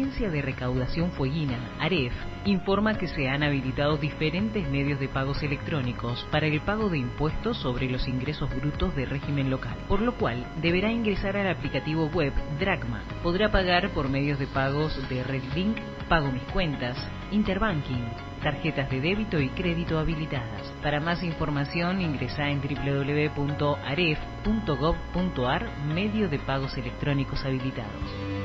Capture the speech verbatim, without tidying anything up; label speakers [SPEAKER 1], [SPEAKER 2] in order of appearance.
[SPEAKER 1] Agencia de Recaudación Fueguina, AREF, informa que se han habilitado diferentes medios de pagos electrónicos para el pago de impuestos sobre los ingresos brutos de régimen local, por lo cual deberá ingresar al aplicativo web Dracma. Podrá pagar por medios de pagos de RedLink, Pago Mis Cuentas, Interbanking, tarjetas de débito y crédito habilitadas. Para más información ingresa en doble u doble u doble u punto aref punto gov punto ar, medio de pagos electrónicos habilitados.